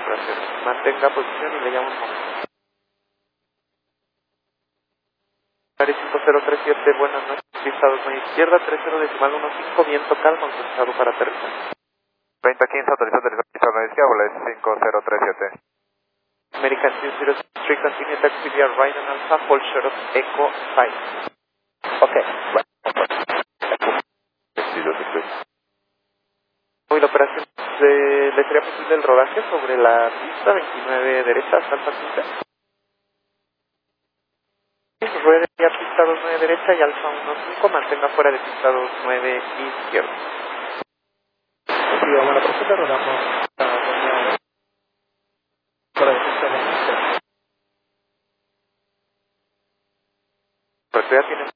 gracias. Mantenga posición y le llamo un momento. Área 5037, buenas noches. Pistados muy izquierda, 30.15, viento calmo, autorizado para aterrizar. 2015, autorizado aterrizar, pista no izquierda, 5037. American 203, continue taxi via right and alpha, hold short of Echo 5. Ok. Hoy la operación le sería posible el rodaje sobre la pista 29 derecha hasta Alfa 15. Ruede ya pista 29 derecha y Alfa 15, mantenga fuera de pista 29 izquierda. Sí, vamos a la próxima, rodamos fuera de pista 15. Pero ya tiene